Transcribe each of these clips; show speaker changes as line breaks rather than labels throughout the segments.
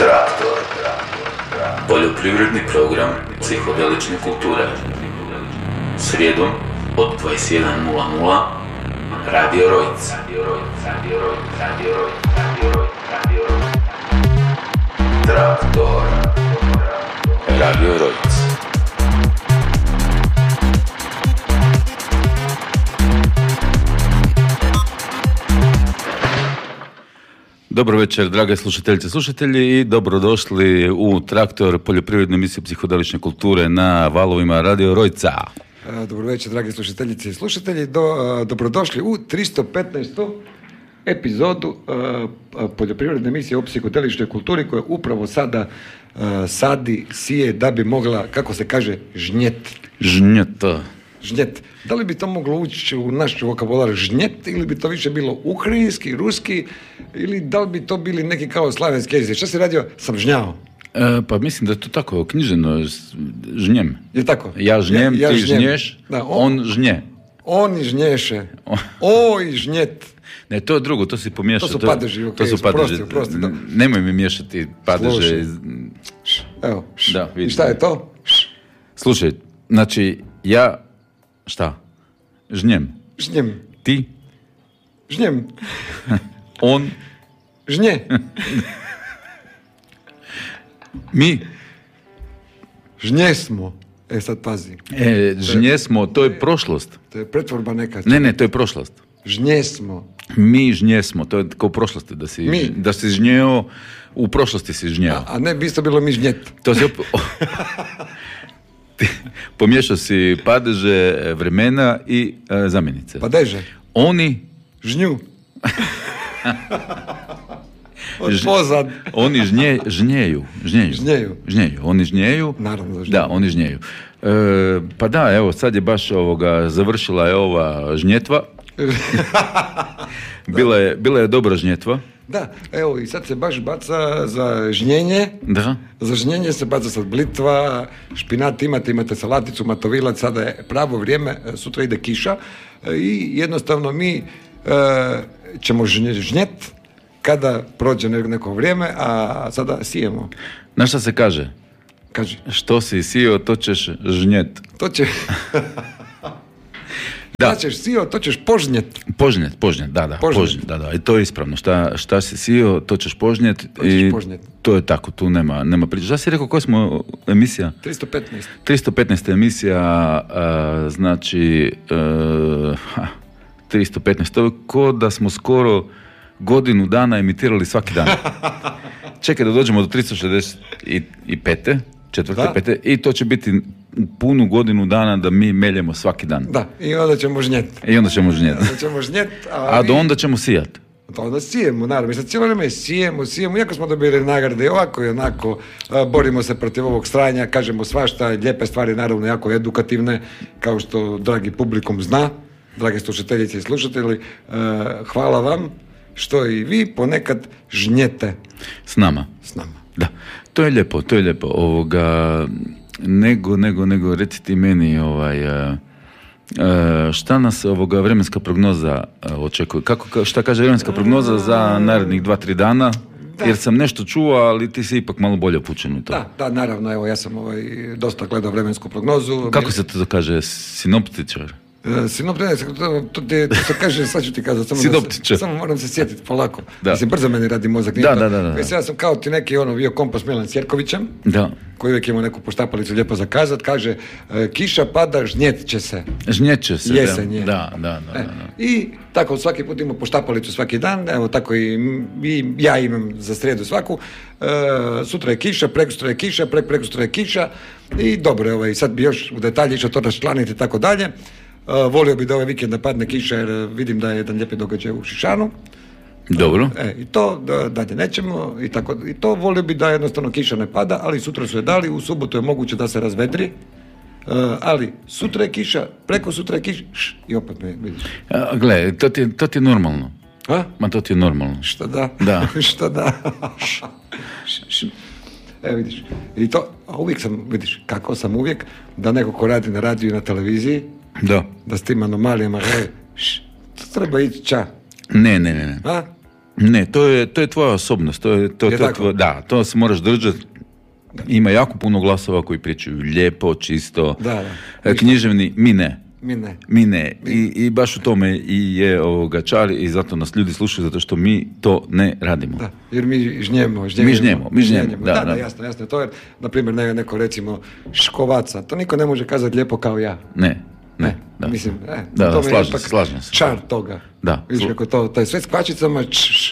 Traktor. Poljoprivredni program psihodelične kulture. Srijedom od 21:00 Radio Rojc. Traktor. Radio Rojc.
Dobro večer, drage slušateljice i slušatelji, i dobrodošli u Traktor, poljoprivrednu emisiju psihodelične kulture na valovima Radio Rojca.
Dobro večer, drage slušateljice i slušatelji. Dobrodošli u 315. epizodu poljoprivredne emisije o psihodeličnoj kulturi koja upravo sada sadi, sije da bi mogla, kako se kaže, žnjet. Žnjet. Da li bi to moglo ući u naš vokabular žnjet, ili bi to više bilo ukrajinski, ruski, ili da li bi to bili neki kao slavenski jezik? Šta si radio? Sam žnjao.
Pa mislim da je to tako knjiženo, žnjem.
Je tako?
Ja žnjem,
ja
ti
žnjem.
žnješ,
Da,
on žnje.
Oni žnješe. Oj, žnjet.
Ne, to je drugo, to si pomiješao.
To su padeži.
To su padeži.
Prosti, da.
Nemoj mi miješati padeže.
Evo.
Da, vidim.
I šta je to?
Slušaj, znači, ja, šta? Žnjem.
Žnjem.
Ti?
Žnjem.
On?
Žnje.
Mi?
Žnje smo. Sad pazi.
Žnje smo, to je prošlost.
To je pretvorba neka.
Ne, to je prošlost.
Žnje smo.
Mi žnje smo, to je kao u prošlosti, da si žnjeo, u prošlosti si žnjeo.
A ne bi isto bilo mi žnjet.
To si pomiješao si padeže, vremena i zamjenice.
Padeže.
Oni
žnju. Odpozad.
Oni žnjeju. Oni žnjeju.
Naravno da žnjeju.
Da, oni žnjeju. Pa da, evo, sad je baš završila je ova žnjetva. Bila je dobra žnjetva.
Da, evo, i sad se baš baca za žnjenje.
Da.
Za žnjenje se baca sad blitva, špinat imate salaticu, matovilac, sada je pravo vrijeme, sutra ide kiša i jednostavno mi ćemo žnjet kada prođe neko vrijeme, a sada sijemo.
Na šta se kaže?
Kaži.
Što si sio, to ćeš žnjet.
To će... Da ćeš sio, to ćeš požnjet.
Požnjet, da. Požnjet, da. I to je ispravno. Šta si sio, to ćeš požnjet. To je tako, tu nema priče. Šta si rekao, koja smo emisija? 315. emisija, znači 315. To je ko da smo skoro godinu dana emitirali svaki dan. Čekaj da dođemo do 365. četvrte, pete, i to će biti punu godinu dana da mi meljemo svaki dan.
Da, i onda ćemo žnjet.
A do onda ćemo sijat.
Da onda sijemo, naravno. Mi sad cijelo vrijeme sijemo, iako smo dobili nagrade i ovako i onako, borimo se protiv ovog stranja, kažemo svašta, lijepe stvari, naravno jako edukativne, kao što dragi publikum zna, drage slušateljice i slušatelji, hvala vam što i vi ponekad žnjete.
S nama. Da, to je lijepo. Nego, reci ti meni, šta nas vremenska prognoza očekuje? Šta kaže vremenska prognoza za narednih 2-3 dana? Da. Jer sam nešto čuo, ali ti si ipak malo bolje upućen u to.
Da, naravno, evo, ja sam dosta gledao vremensku prognozu.
Kako se to kaže? Sinoptičar?
To se kaže, sad ću ti kazati, samo moram se sjetiti polako.
Da.
Mislim, brzo meni radi mozak.
Da.
Mislim, ja sam kao ti neki bio kompas Milan Cjerkovićem, koji uvijek ima neku poštapalicu lijepo zakazat, kaže, kiša pada, žnjet će se. Jesen je.
Da.
I tako svaki put imam poštapalicu svaki dan, evo tako i ja imam za srijedu svaku. Sutra je kiša, prekosutra je kiša, prekosutra je kiša i dobro, i sad bi još u detalje išao to raščlaniti i tako dalje. Volio bi da ovaj vikend padne kiša jer vidim da je jedan lijepi događaj u Šišanu.
Dobro.
I to dalje nećemo i to volio bi da jednostavno kiša ne pada, ali sutra su je dali, u subotu je moguće da se razvedri, ali sutra je kiša, preko sutra je kiša i opet me vidiš.
Gle, to ti je normalno.
A?
Ma to ti je normalno.
Što da?
Da.
Što da? Vidiš. I to, a uvijek sam, vidiš, kako sam uvijek, da neko ko radi na radiju i na televiziji,
da
s tim anomalijama, to treba ići ča.
Ne.
A?
Ne, to je tvoja osobnost. To je da, to se moraš držati. Ima jako puno glasova koji pričaju lijepo, čisto, književni, mi ne. I baš u tome i je čar i zato nas ljudi slušaju, zato što mi to ne radimo.
Da, jer mi žnjemo. Da, jasno. To je, na primjer, neko recimo Škovaca, to niko ne može kazati lijepo kao ja.
Ne. Da.
Mislim,
slažem se.
Čar toga.
Da.
Viš kako to je sve s kvačicama.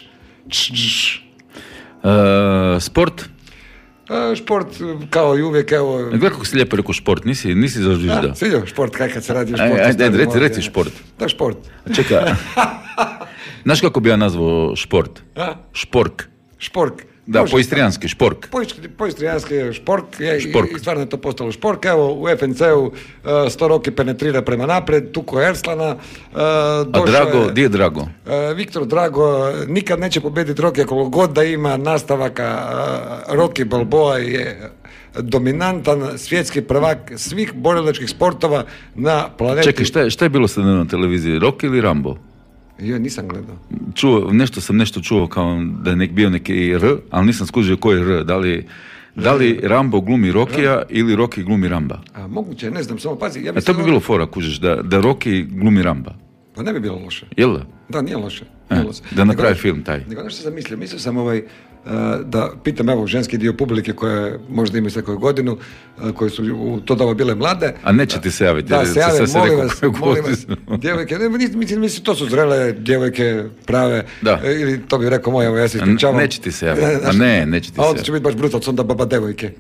Sport?
Šport, kao i uvijek, evo...
Gledaj kako si lijepo rekao šport, nisi zažvižda.
Sviđa, šport, kad se radi o športu.
Ajde, reci šport.
Da, šport.
Čekaj. Znaš kako bi ja nazvao šport? Špork. Da, po istrijanski, špork.
Po istrijanski špork i stvarno je to postalo špork. Evo, u FNC-u 100 roki penetrira prema napred, tuko Erslana.
A Drago, di je Drago?
Viktor Drago nikad neće pobjediti Rocky, koliko god da ima nastavaka. Rocky Balboa je dominantan svjetski prvak svih borilačkih sportova na planeti.
Čekaj, šta je bilo sad na televiziji? Rocky ili Rambo?
Ja nisam gledao.
Nešto čuo kao da je bio neki R, ali nisam skužio koji je R. Da li Rambo glumi Rokija ili Rocky glumi Ramba?
Moguće, ne znam, samo pazi.
To bi bilo fora, kužiš, da Rocky glumi Ramba.
Pa ne bi bilo loše.
Jel da?
Da, nije loše.
Da napravi film taj.
Nego nešto sam mislio. Mislio sam da pitam evo ženski dio publike koje možda imaju sve koju godinu, koje su u to doba bile mlade.
A neće ti se javiti.
Da, se jave, molim vas. Djevojke, mislim, to su zrele djevojke, prave. Da. Ili to bi rekao moj, evo ja se ispričavam.
Neće ti se javiti. Neće ti se javiti.
A onda će biti baš brutal, onda baba devojke.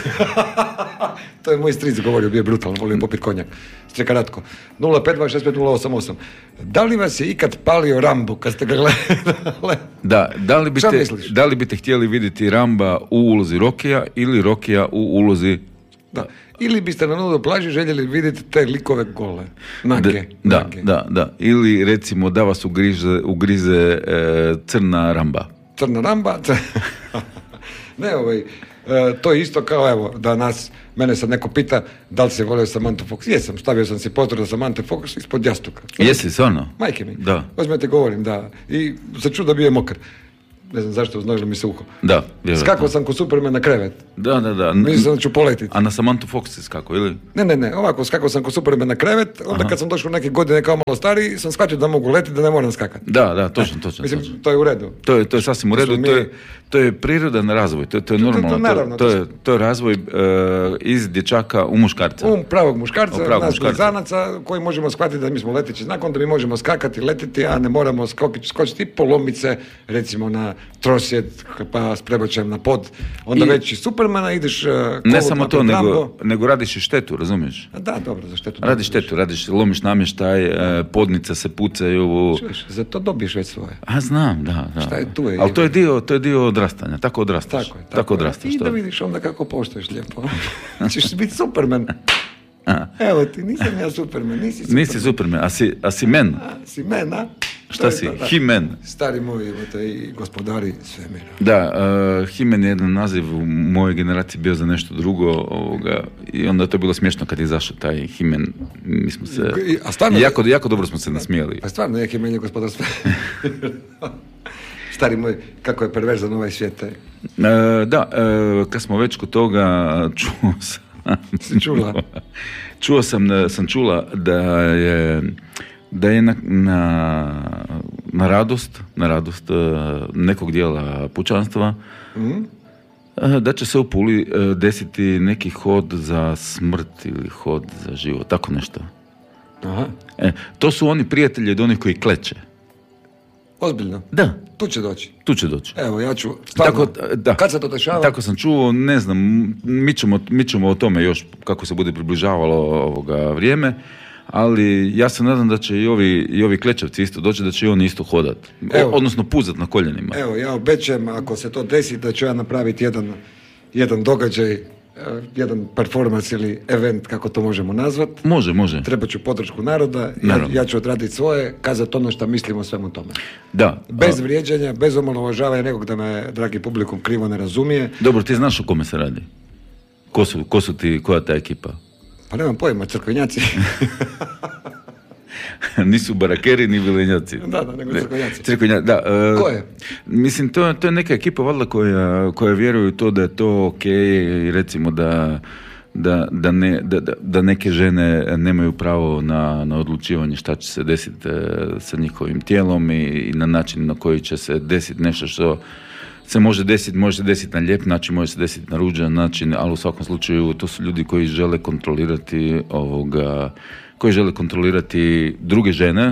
To je moj stric govorio, bio je brutalno, volio popit konjak. Streka Ratko. 052650888. Da li vas je ikad palio Rambo kad ste ga gledali?
Da li biste htjeli vidjeti Ramba u ulozi Rokija ili Rokija u ulozi...
Da. Ili biste na nuloj plaži željeli vidjeti te likove gole. Nage.
Da. Ili recimo da vas ugrize crna Ramba.
Crna Ramba? Ne, to je isto kao, evo, da mene sad neko pita da li se volio Samantha Fox. Jesam, stavio sam si pozdrav za Samantha Fox ispod jastuka.
Jesi, stvarno?
Majke mi.
Da.
Ozme te govorim, da. I za čudo bio je mokar. Ne znam zašto, uznojilo mi se uho.
Da, vjerojatno.
Skakao sam ko Superman na krevet.
Da.
Mislim sam da ću poletiti.
A na Samantha Fox si skakao, ili?
Ne, ovako, skakao sam ko Superman na krevet, onda kad sam došao neke godine kao malo stariji, sam shvatio da mogu letiti, da ne moram skakati.
Da, točno.
Mislim, to je u redu.
To je sasvim u redu, to je prirodan razvoj, to je normalno. To je razvoj iz dječaka u muškarca.
Pravog muškarca, nas blizanaca, koji možemo shvatiti da mi smo leteći znakom, da mi možemo skakati, letiti, a ne moramo skočiti polomice, recimo na trosjet, pa s prebačajem na pod, onda već i Supermana ideš
ne samo to, nego radiš i štetu, razumiješ?
Da, dobro, za štetu.
Radiš štetu, lomiš namještaj, podnice se pucaju.
Čuješ, za to dobiješ već svoje.
A znam, da.
Šta je tu?
Ali to je dio odrastanja, tako odrastaš.
Tako odrastaš. I da vidiš onda kako poštoješ lijepo. Ćeš biti Superman. Evo ti, nisam ja Superman,
nisi Superman, a si men.
Si men, a?
Šta si? He-Man.
Stari moji, i gospodari svemira.
Da, He-Man je jedan naziv u mojoj generaciji bio za nešto drugo, i onda je to bilo smiješno kad je izašao taj He-Man. Mi smo se... Jako dobro smo se nasmijali.
Pa stvarno je He-Man je gospodar svemira. Stari moj, kako je perverzan ovaj svijet.
Kad smo već kod toga, sam čula da je na radost nekog dijela pučanstva da će se u Puli desiti neki hod za smrt ili hod za život, tako nešto.
Aha.
To su oni prijatelji od onih koji kleče.
Ozbiljno?
Da.
Tu će doći. Evo, ja ću... Stvarno, kad se to dešava?
Tako sam čuo, ne znam, mi ćemo o tome još kako se bude približavalo vrijeme, ali ja se nadam da će i ovi klečavci isto doći, da će i oni isto hodati. Odnosno puzat na koljenima.
Evo, ja obećajem, ako se to desi, da ću ja napraviti jedan događaj, jedan performans ili event, kako to možemo nazvati.
Može.
Treba ću podršku naroda, ja ću odraditi svoje, kazati ono što mislimo o svemu tome.
Da.
Bez vrijeđanja, bez omalovažavanja nekog da me, dragi publikum, krivo ne razumije.
Dobro, ti znaš o kome se radi? Ko su ti, koja je ta ekipa?
Pa nemam pojma, crkvenjaci.
Nisu barakeri, ni vilenjaci.
Da, nego crkvenjaci.
Da.
Ko je?
Mislim, to je neka ekipa valjda koja vjeruje u to da je to ok i recimo da neke žene nemaju pravo na odlučivanje šta će se desiti sa njihovim tijelom i na način na koji će se desiti nešto što se može se desiti na lijep način, može se desiti na ružan način, ali u svakom slučaju to su ljudi koji žele kontrolirati druge žene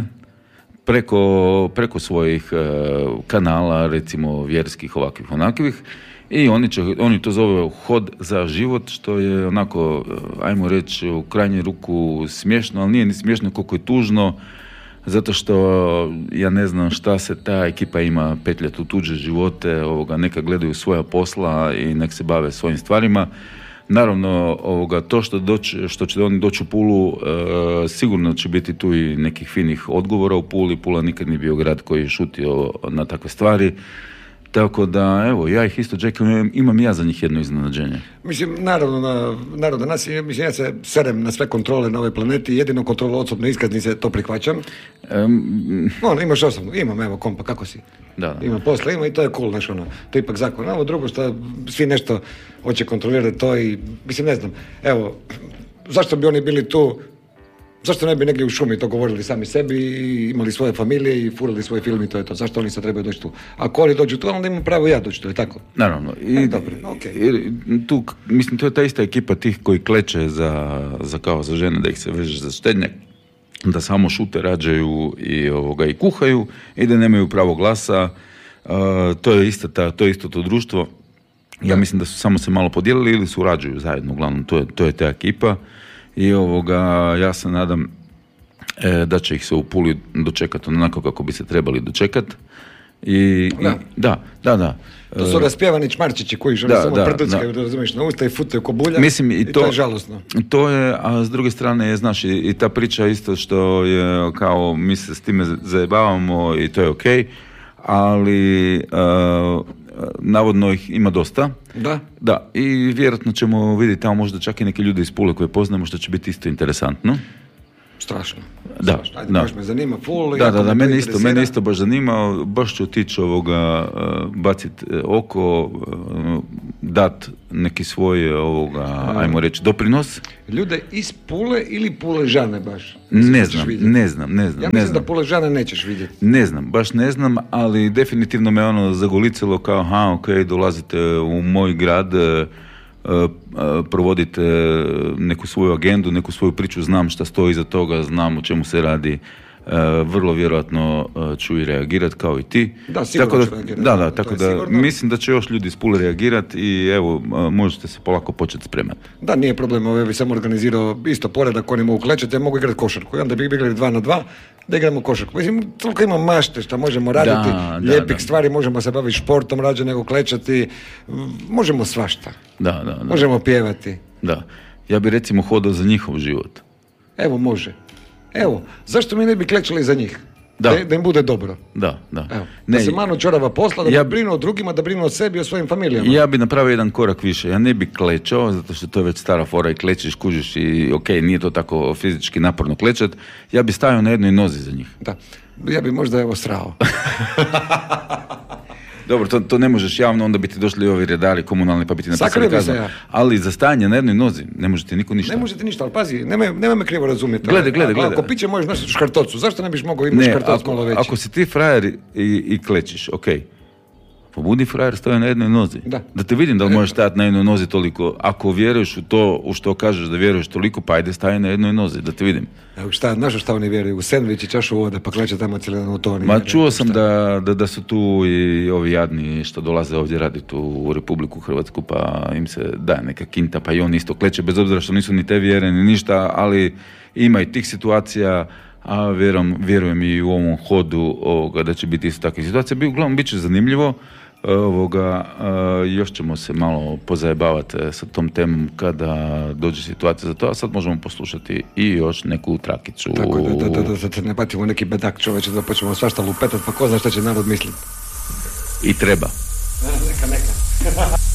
preko svojih kanala, recimo vjerskih, ovakvih, onakvih, i oni to zove hod za život, što je onako, ajmo reći, u krajnju ruku smiješno, ali nije ni smiješno koliko je tužno, zato što ja ne znam šta se ta ekipa ima petljati u tuđe živote, neka gledaju svoja posla i nek se bave svojim stvarima. Naravno, to što će oni doći u Pulu, sigurno će biti tu i nekih finih odgovora u Puli. Pula nikad nije bio grad koji je šutio na takve stvari. Tako da, evo, ja ih isto čekam, imam ja za njih jedno iznenađenje.
Mislim, naravno, nas, mislim, ja se serem na sve kontrole na ovoj planeti, jedino kontrolu osobne iskaznice, to prihvaćam. Imaš osobno, imam, evo, kompa, kako si?
Da.
Imam posla, i to je cool, znaš, to je ipak zakon. Ovo drugo što svi nešto hoće kontrolirati to i, mislim, ne znam, evo, zašto bi oni bili tu? Zašto ne bi negdje u šumi to govorili sami sebi i imali svoje familije i furali svoj film i to je to? Zašto oni sad trebaju doći tu? Ako oni dođu tu, onda imam pravo ja doći tu, je tako?
Naravno.
Dobro, okay.
Tu, mislim, to je ta ista ekipa tih koji kleče za žene, da ih se veže za štednjak, da samo šute, rađaju i kuhaju i da nemaju pravo glasa. To je isto to društvo. Ja mislim da su samo se malo podijelili ili surađuju zajedno, uglavnom, to je ta ekipa. I ja se nadam da će ih se u Puli dočekati onako kako bi se trebali dočekati. Da.
To su raspjevani čmarčići koji samo prduckaju, da razumiješ, na usta i futaju ko bulja.
Mislim,
i to je žalosno.
To je, a s druge strane je, znaš, i ta priča isto što je kao mi se s time zajebavamo i to je okej, ali navodno ih ima dosta. Da, i vjerojatno ćemo vidjeti tamo možda čak i neki ljudi iz Pule koje poznamo, što će biti isto interesantno.
Strašno.
Da.
Ajde, baš me zanima full.
Da, mene isto baš zanima, baš ću otići baciti oko, dat neki svoj ajmo reći doprinos.
Ljude iz Pule ili Puležane baš?
Ne znam.
Ja mislim da Puležane nećeš vidjeti.
Baš ne znam, ali definitivno me zagolicilo kao, ok, dolazite u moj grad, provodite neku svoju agendu, neku svoju priču, znam šta stoji iza toga, znam o čemu se radi, vrlo vjerojatno ću i reagirati kao i ti.
Da, sigurno ću reagirati.
Tako da mislim da će još ljudi iz Pule reagirati i evo, možete se polako početi spremati.
Da, nije problem, bi sam organizirao isto poredak, oni mogu klečati, ja mogu igrati košarku i onda bi igrali 2-2, da igramo košarku. Mislim, toliko ima mašte što možemo raditi, lijepih stvari, možemo se baviti športom rađe nego klečati, možemo svašta.
Da.
Možemo pjevati. Da,
ja bi recimo hodao za njihov život.
Evo, može. Evo, zašto mi ne bi klečali za njih? Da im bude dobro.
Da.
Evo, da se manu čorava posla, da brinu o drugima, da brinu o sebi i o svojim familijama.
Ja bi napravio jedan korak više. Ja ne bi klečao, zato što to je već stara fora i klečiš, kužiš i ok, nije to tako fizički naporno klečat. Ja bi stavio na jednoj nozi za njih.
Da, ja bi možda srao.
Dobro, to ne možeš javno, onda bi ti došli ovi redari komunalni pa bi ti napisali kaznu. Ali za stajanje na jednoj nozi ne možete niko ništa.
Ne možete ništa, ali pazi, nemoj me krivo razumjeti.
Glede.
Ako piće možeš nositi škartocu, zašto ne biš mogao imati škartoc malo veći?
Ako si ti frajer i klečiš, okej. Pobudi frajer, stoji na jednoj nozi. Da te vidim da li možeš stajati na jednoj nozi toliko. Ako vjeruješ u to, u što kažeš da vjeruješ toliko, pa ajde staje na jednoj nozi, da te vidim.
Evo znaš šta oni vjeruju? U sendvič i čašu vode, pa kleče tamo cijeli dan u to.
Ma čuo sam da su tu i ovi jadni što dolaze ovdje raditi u Republiku Hrvatsku, pa im se daje neka kinta, pa i on isto kleče, bez obzira što nisu ni te vjere, ni ništa, ali ima i tih situacija. A vjerujem i u ovom hodu da će biti isto takve situacije. Uglavnom, bit će zanimljivo. Još ćemo se malo pozajebavati sa tom temom kada dođe situacija za to, a sad možemo poslušati i još neku trakicu.
Tako da se ne patimo neki bedak čoveče, da počnemo svašta lupetat, pa ko zna šta će narod misliti.
I treba.
Neka.